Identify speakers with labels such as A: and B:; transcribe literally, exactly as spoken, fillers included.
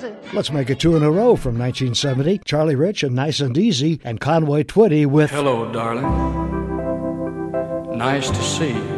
A: crazy.
B: Let's make it two in a row from nineteen seventy. Charlie Rich and Nice and Easy, and Conway Twitty with
C: Hello, darling. Nice to see you.